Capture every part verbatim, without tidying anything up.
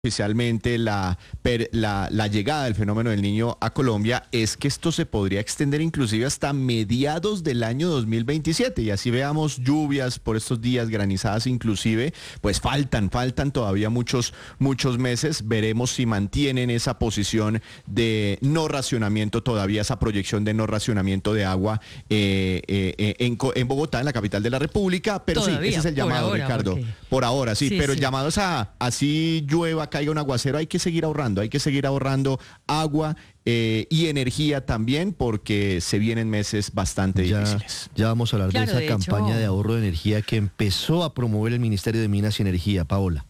oficialmente la, per, la, la llegada del fenómeno del Niño a Colombia es que esto se podría extender inclusive hasta mediados del año dos mil veintisiete y así veamos lluvias por estos días, granizadas inclusive, pues faltan, faltan todavía muchos, muchos meses. Veremos si mantienen esa posición de no racionamiento todavía, esa proyección de no racionamiento de agua eh, eh, en, en Bogotá, en la capital de la República, pero todavía, sí, ese es el llamado, ahora, Ricardo, porque... por ahora sí, sí pero sí. El llamado es a así llueva, caiga un aguacero, hay que seguir ahorrando, hay que seguir ahorrando agua eh, y energía también, porque se vienen meses bastante ya, difíciles. Ya vamos a hablar claro, de esa de campaña hecho... de ahorro de energía que empezó a promover el Ministerio de Minas y Energía, Paola.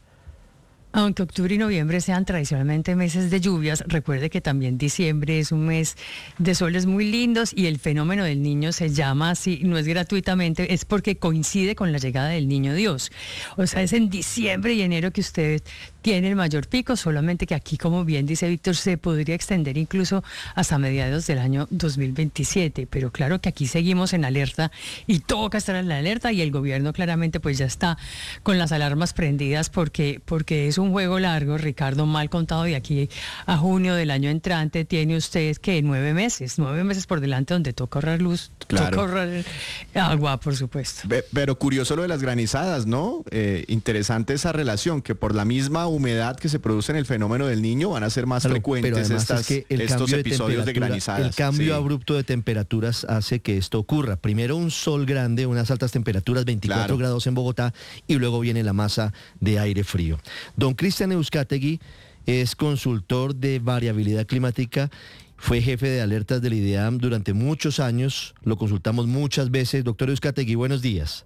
Aunque octubre y noviembre sean tradicionalmente meses de lluvias, recuerde que también diciembre es un mes de soles muy lindos y el fenómeno del Niño se llama así, no es gratuitamente, es porque coincide con la llegada del Niño Dios. O sea, es en diciembre y enero que usted tiene el mayor pico, solamente que aquí, como bien dice Víctor, se podría extender incluso hasta mediados del año dos mil veintisiete, pero claro que aquí seguimos en alerta y toca estar en la alerta y el gobierno claramente pues ya está con las alarmas prendidas porque, porque es un juego largo, Ricardo, mal contado, y aquí a junio del año entrante tiene usted que nueve meses, nueve meses por delante donde toca ahorrar luz, claro. Toca ahorrar agua, por supuesto. Pero curioso lo de las granizadas, ¿no? Eh, interesante esa relación, que por la misma humedad que se produce en el fenómeno del Niño van a ser más claro, frecuentes estas, es que el estos episodios de, de granizadas. El cambio sí. abrupto de temperaturas hace que esto ocurra. Primero un sol grande, unas altas temperaturas, veinticuatro claro. grados en Bogotá, y luego viene la masa de aire frío. Don Cristian Euskategui es consultor de variabilidad climática, fue jefe de alertas del IDEAM durante muchos años, lo consultamos muchas veces. Doctor Euskategui, buenos días.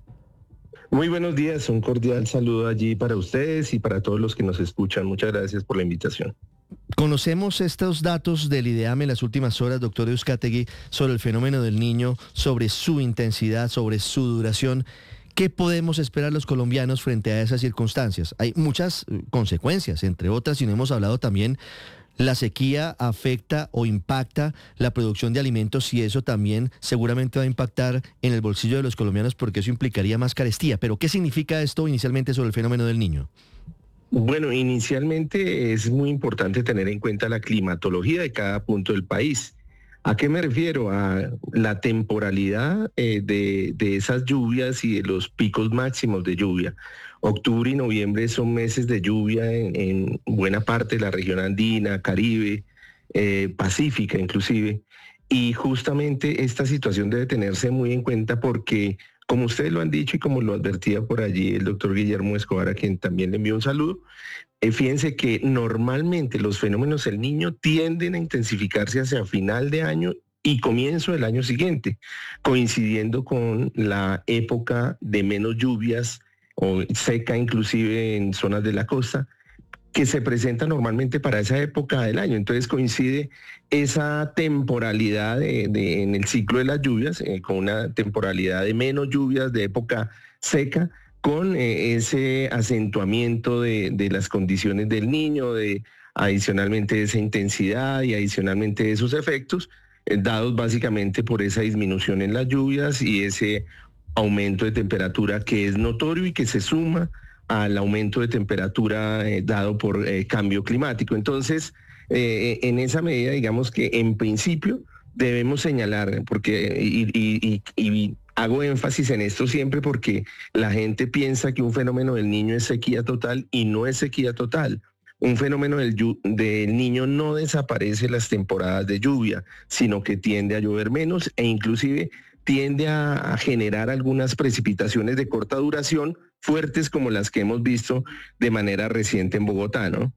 Muy buenos días, un cordial saludo allí para ustedes y para todos los que nos escuchan. Muchas gracias por la invitación. Conocemos estos datos del IDEAM en las últimas horas, doctor Euskategui, sobre el fenómeno del Niño, sobre su intensidad, sobre su duración. ¿Qué podemos esperar los colombianos frente a esas circunstancias? Hay muchas consecuencias, entre otras, y no hemos hablado también, la sequía afecta o impacta la producción de alimentos y eso también seguramente va a impactar en el bolsillo de los colombianos porque eso implicaría más carestía. Pero ¿qué significa esto inicialmente sobre el fenómeno del Niño? Bueno, inicialmente es muy importante tener en cuenta la climatología de cada punto del país. ¿A qué me refiero? A la temporalidad eh, de, de esas lluvias y de los picos máximos de lluvia. Octubre y noviembre son meses de lluvia en, en buena parte de la región andina, Caribe, eh, Pacífica inclusive. Y justamente esta situación debe tenerse muy en cuenta porque, como ustedes lo han dicho y como lo advertía por allí el doctor Guillermo Escobar, a quien también le envío un saludo, eh, fíjense que normalmente los fenómenos del Niño tienden a intensificarse hacia final de año y comienzo del año siguiente, coincidiendo con la época de menos lluvias o seca inclusive en zonas de la costa, que se presenta normalmente para esa época del año. Entonces coincide esa temporalidad de, de, en el ciclo de las lluvias, eh, con una temporalidad de menos lluvias, de época seca, con eh, ese acentuamiento de, de las condiciones del Niño, de adicionalmente esa intensidad y adicionalmente de esos efectos, eh, dados básicamente por esa disminución en las lluvias y ese aumento de temperatura que es notorio y que se suma al aumento de temperatura eh, dado por eh, cambio climático. Entonces, eh, en esa medida, digamos que en principio debemos señalar, porque y, y, y, y hago énfasis en esto siempre porque la gente piensa que un fenómeno del Niño es sequía total y no es sequía total. Un fenómeno del, del Niño no desaparece las temporadas de lluvia, sino que tiende a llover menos e inclusive tiende a, a generar algunas precipitaciones de corta duración fuertes como las que hemos visto de manera reciente en Bogotá, ¿no?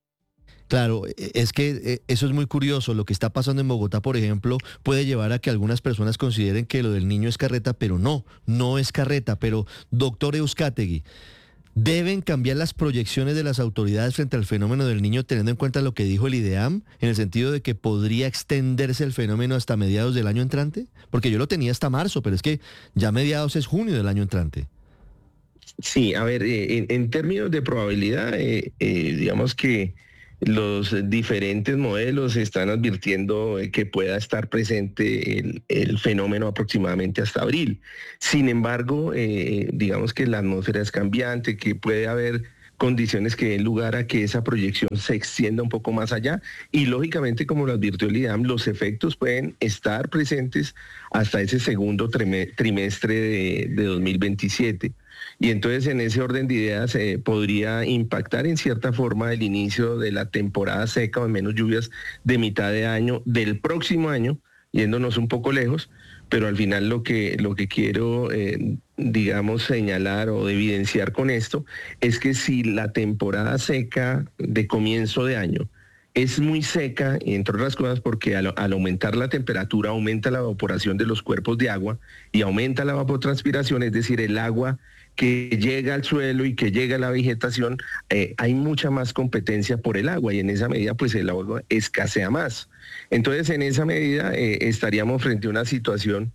Claro, es que eso es muy curioso. Lo que está pasando en Bogotá, por ejemplo, puede llevar a que algunas personas consideren que lo del Niño es carreta, pero no, no es carreta. Pero, doctor Euskategui, ¿deben cambiar las proyecciones de las autoridades frente al fenómeno del Niño teniendo en cuenta lo que dijo el IDEAM, en el sentido de que podría extenderse el fenómeno hasta mediados del año entrante? Porque yo lo tenía hasta marzo, pero es que ya mediados es junio del año entrante. Sí, a ver, eh, en, en términos de probabilidad, eh, eh, digamos que los diferentes modelos están advirtiendo que pueda estar presente el, el fenómeno aproximadamente hasta abril. Sin embargo, eh, digamos que la atmósfera es cambiante, que puede haber condiciones que den lugar a que esa proyección se extienda un poco más allá y lógicamente, como lo advirtió el IDAM, los efectos pueden estar presentes hasta ese segundo trimestre de, de dos mil veintisiete. Y entonces en ese orden de ideas eh, podría impactar en cierta forma el inicio de la temporada seca o de menos lluvias de mitad de año del próximo año, yéndonos un poco lejos, pero al final lo que, lo que quiero, eh, digamos, señalar o evidenciar con esto es que si la temporada seca de comienzo de año es muy seca, entre otras cosas porque al, al aumentar la temperatura aumenta la evaporación de los cuerpos de agua y aumenta la evapotranspiración, es decir, el agua que llega al suelo y que llega a la vegetación, eh, hay mucha más competencia por el agua y en esa medida pues el agua escasea más. Entonces en esa medida eh, estaríamos frente a una situación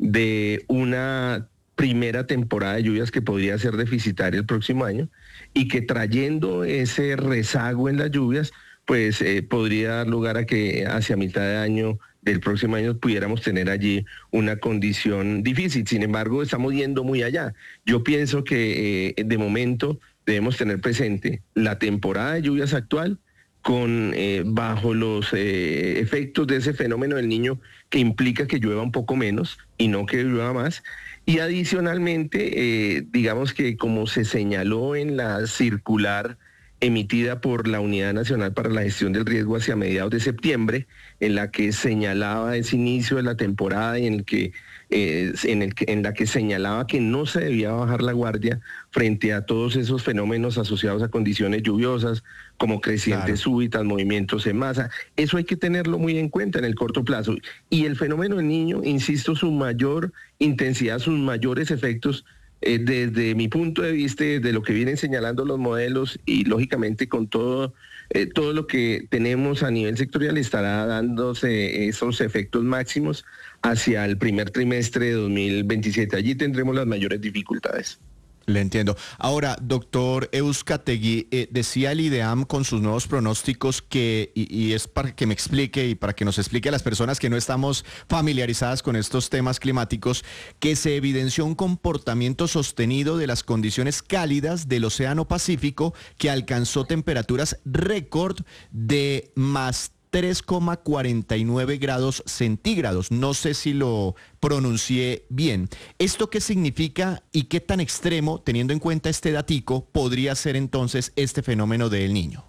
de una primera temporada de lluvias que podría ser deficitaria el próximo año y que trayendo ese rezago en las lluvias pues eh, podría dar lugar a que hacia mitad de año del próximo año pudiéramos tener allí una condición difícil. Sin embargo, estamos yendo muy allá. Yo pienso que eh, de momento debemos tener presente la temporada de lluvias actual con eh, bajo los eh, efectos de ese fenómeno del Niño que implica que llueva un poco menos y no que llueva más. Y adicionalmente, eh, digamos que como se señaló en la circular emitida por la Unidad Nacional para la Gestión del Riesgo hacia mediados de septiembre, en la que señalaba ese inicio de la temporada y en, el que, eh, en, el que, en la que señalaba que no se debía bajar la guardia frente a todos esos fenómenos asociados a condiciones lluviosas, como crecientes claro. súbitas, movimientos en masa. Eso hay que tenerlo muy en cuenta en el corto plazo. Y el fenómeno del Niño, insisto, su mayor intensidad, sus mayores efectos, Eh, desde mi punto de vista, de lo que vienen señalando los modelos y lógicamente con todo, eh, todo lo que tenemos a nivel sectorial estará dándose esos efectos máximos hacia el primer trimestre de dos mil veintisiete. Allí tendremos las mayores dificultades. Le entiendo. Ahora, doctor Euzkategui, eh, decía el IDEAM con sus nuevos pronósticos que, y, y es para que me explique y para que nos explique a las personas que no estamos familiarizadas con estos temas climáticos, que se evidenció un comportamiento sostenido de las condiciones cálidas del Océano Pacífico que alcanzó temperaturas récord de más tres coma cuarenta y nueve grados centígrados. No sé si lo pronuncié bien. ¿Esto qué significa y qué tan extremo, teniendo en cuenta este datico, podría ser entonces este fenómeno del Niño?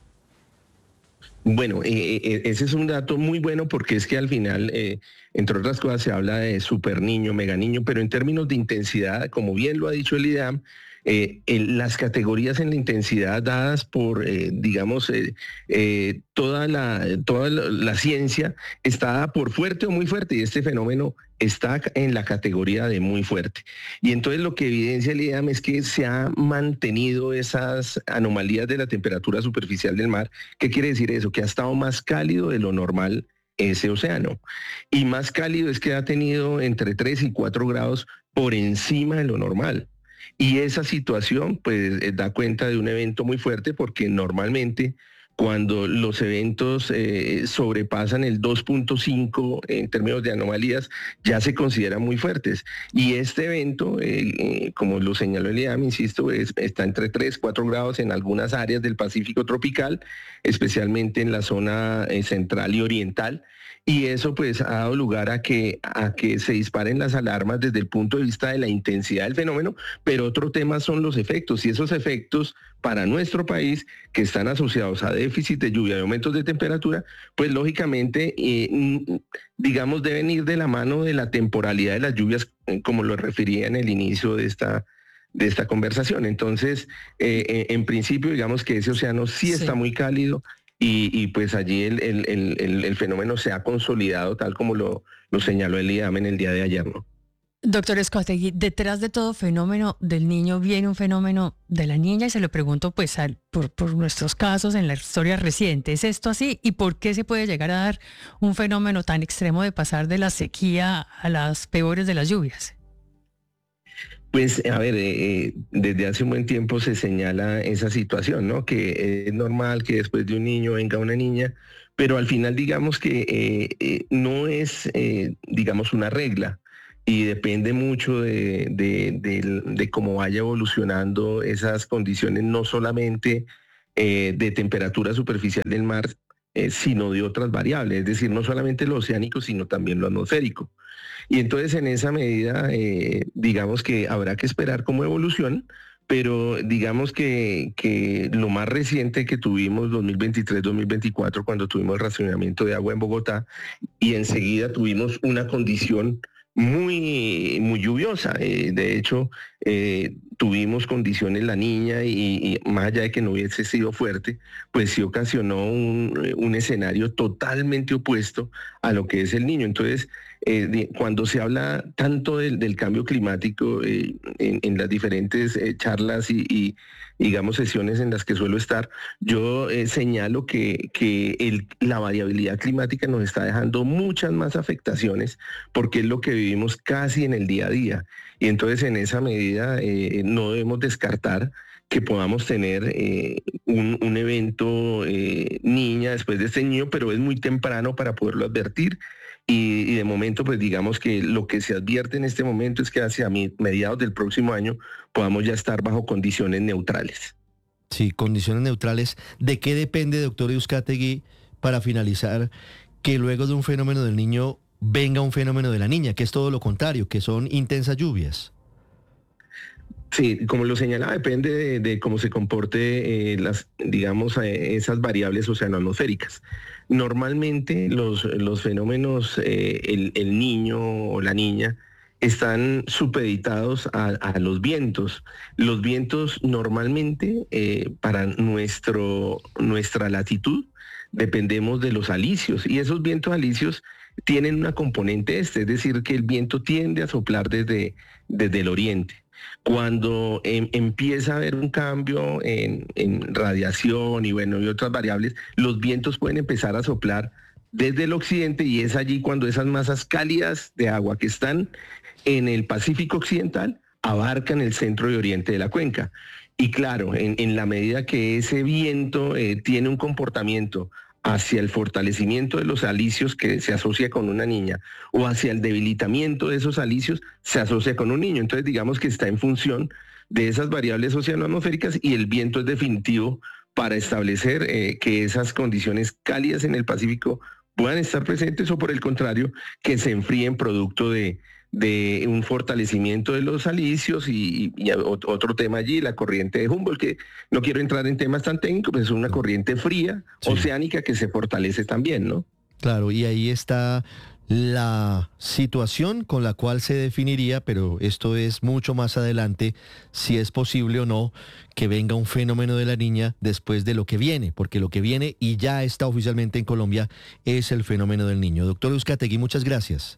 Bueno, eh, eh, ese es un dato muy bueno porque es que al final, eh, entre otras cosas, se habla de super niño, mega niño, pero en términos de intensidad, como bien lo ha dicho el IDEAM, Eh, en las categorías en la intensidad dadas por, eh, digamos, eh, eh, toda, la, toda la, la ciencia está dada por fuerte o muy fuerte y este fenómeno está en la categoría de muy fuerte. Y entonces lo que evidencia el IDEAM es que se ha mantenido esas anomalías de la temperatura superficial del mar. ¿Qué quiere decir eso? Que ha estado más cálido de lo normal ese océano. Y más cálido es que ha tenido entre tres y cuatro grados por encima de lo normal. Y esa situación pues da cuenta de un evento muy fuerte porque normalmente cuando los eventos eh, sobrepasan el dos punto cinco en términos de anomalías ya se consideran muy fuertes. Y este evento, eh, eh, como lo señaló el IDEAM, insisto, es, está entre tres, cuatro grados en algunas áreas del Pacífico tropical, especialmente en la zona eh, central y oriental. Y eso pues ha dado lugar a que, a que se disparen las alarmas desde el punto de vista de la intensidad del fenómeno, pero otro tema son los efectos, y esos efectos para nuestro país, que están asociados a déficit de lluvia y aumentos de temperatura, pues lógicamente, eh, digamos, deben ir de la mano de la temporalidad de las lluvias, como lo refería en el inicio de esta de esta conversación. Entonces, eh, en principio, digamos que ese océano sí, sí. está muy cálido, Y, y pues allí el, el, el, el fenómeno se ha consolidado tal como lo, lo señaló el IDEAM en el día de ayer, ¿no? Doctor Euzkategui, detrás de todo fenómeno del Niño viene un fenómeno de la niña y se lo pregunto pues al, por, por nuestros casos en la historia reciente. ¿Es esto así? ¿Y por qué se puede llegar a dar un fenómeno tan extremo de pasar de la sequía a las peores de las lluvias? Pues, a ver, eh, desde hace un buen tiempo se señala esa situación, ¿no? Que es normal que después de un niño venga una niña, pero al final digamos que eh, eh, no es, eh, digamos, una regla. y depende mucho de, de, de, de cómo vaya evolucionando esas condiciones, no solamente eh, de temperatura superficial del mar, eh, sino de otras variables, es decir, no solamente lo oceánico, sino también lo atmosférico. Y entonces en esa medida, eh, digamos que habrá que esperar cómo evoluciona, pero digamos que, que lo más reciente que tuvimos, dos mil veintitrés dos mil veinticuatro, cuando tuvimos racionamiento de agua en Bogotá, y enseguida tuvimos una condición muy, muy lluviosa. Eh, de hecho, eh, tuvimos condiciones La Niña y, y más allá de que no hubiese sido fuerte, pues sí ocasionó un, un escenario totalmente opuesto a lo que es el Niño. Entonces, eh, de, cuando se habla tanto del, del cambio climático eh, en, en las diferentes eh, charlas y, y digamos sesiones en las que suelo estar, yo eh, señalo que, que el, la variabilidad climática nos está dejando muchas más afectaciones porque es lo que vivimos casi en el día a día. Y entonces en esa medida eh, no debemos descartar que podamos tener eh, un, un evento eh, Niña después de este Niño, pero es muy temprano para poderlo advertir. Y, y de momento, pues digamos que lo que se advierte en este momento es que hacia mediados del próximo año podamos ya estar bajo condiciones neutrales. Sí, condiciones neutrales. ¿De qué depende, doctor Euzkategi, para finalizar, que luego de un fenómeno del Niño venga un fenómeno de la Niña, que es todo lo contrario, que son intensas lluvias? Sí, como lo señalaba, depende de, de cómo se comporte eh, las, digamos, eh, esas variables oceanoatmosféricas. Normalmente los, los fenómenos, eh, el, el Niño o la Niña, están supeditados a, a los vientos. Los vientos normalmente eh, para nuestro, nuestra latitud dependemos de los alisios, y esos vientos alisios tienen una componente este, es decir, que el viento tiende a soplar desde, desde el oriente. Cuando em, empieza a haber un cambio en, en radiación y bueno, y otras variables, los vientos pueden empezar a soplar desde el occidente, y es allí cuando esas masas cálidas de agua que están en el Pacífico Occidental abarcan el centro y oriente de la cuenca. Y claro, en, en la medida que ese viento eh, tiene un comportamiento hacia el fortalecimiento de los alisios, que se asocia con una niña, o hacia el debilitamiento de esos alisios, se asocia con un niño. Entonces digamos que está en función de esas variables oceanoatmosféricas, y el viento es definitivo para establecer eh, que esas condiciones cálidas en el Pacífico puedan estar presentes, o por el contrario, que se enfríen producto de, de un fortalecimiento de los alisios. Y, y otro tema allí, la corriente de Humboldt, que no quiero entrar en temas tan técnicos, pero es una corriente fría, sí, oceánica, que se fortalece también, ¿no? Claro, y ahí está la situación con la cual se definiría, pero esto es mucho más adelante, si es posible o no que venga un fenómeno de la Niña después de lo que viene, porque lo que viene y ya está oficialmente en Colombia es el fenómeno del Niño. Doctor Euzkategi, muchas gracias.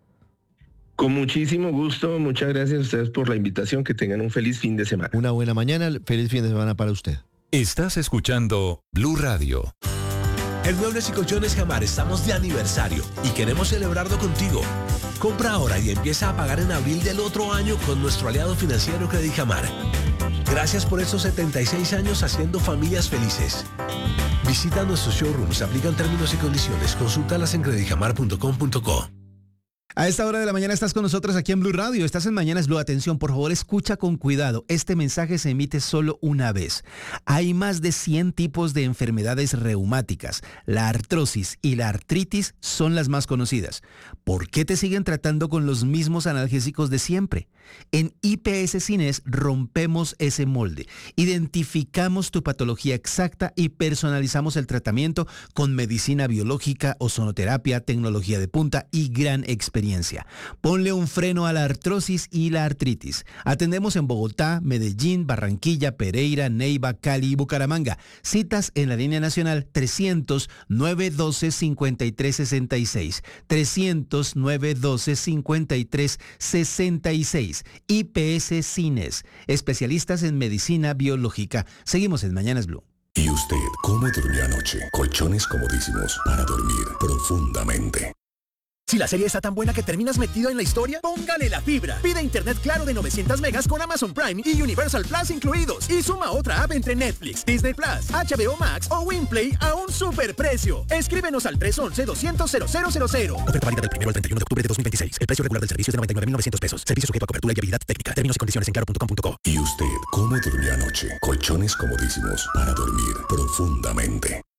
Con muchísimo gusto, muchas gracias a ustedes por la invitación, que tengan un feliz fin de semana. Una buena mañana, feliz fin de semana para usted. Estás escuchando Blue Radio. En Muebles y Colchones Jamar estamos de aniversario y queremos celebrarlo contigo. Compra ahora y empieza a pagar en abril del otro año con nuestro aliado financiero Credijamar. Gracias por estos setenta y seis años haciendo familias felices. Visita nuestros showrooms, aplican términos y condiciones, consúltalas en credijamar punto com punto co. A esta hora de la mañana estás con nosotros aquí en Blue Radio. Estás en Mañanas Blue. Atención, por favor, escucha con cuidado. Este mensaje se emite solo una vez. Hay más de cien tipos de enfermedades reumáticas. La artrosis y la artritis son las más conocidas. ¿Por qué te siguen tratando con los mismos analgésicos de siempre? En I P S Cines rompemos ese molde. Identificamos tu patología exacta y personalizamos el tratamiento con medicina biológica, ozonoterapia, tecnología de punta y gran experiencia. Ponle un freno a la artrosis y la artritis. Atendemos en Bogotá, Medellín, Barranquilla, Pereira, Neiva, Cali y Bucaramanga. Citas en la línea nacional trescientos, nueve doce, cincuenta y tres sesenta y seis. trescientos, nueve doce, cincuenta y tres sesenta y seis. I P S Cines, especialistas en medicina biológica. Seguimos en Mañanas Blue. ¿Y usted cómo durmió anoche? Colchones comodísimos para dormir profundamente. Si la serie está tan buena que terminas metido en la historia, póngale la fibra. Pide internet claro de novecientos megas con Amazon Prime y Universal Plus incluidos. Y suma otra app entre Netflix, Disney Plus, H B O Max o Winplay a un superprecio. Escríbenos al tres once, doscientos, cero cero cero cero. Oferta válida del primero al treinta y uno de octubre de dos mil veintiséis. El precio regular del servicio es de noventa y nueve mil novecientos pesos. Servicio sujeto a cobertura y habilidad técnica. Términos y condiciones en claro punto com punto co. ¿Y usted cómo durmió anoche? Colchones comodísimos para dormir profundamente.